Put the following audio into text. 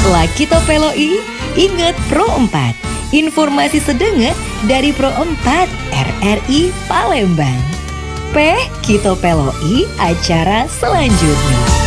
Laki Topeloi, ingat Pro 4. Informasi sedenget dari Pro 4 RRI Palembang. Peh Kitopeloi acara selanjutnya.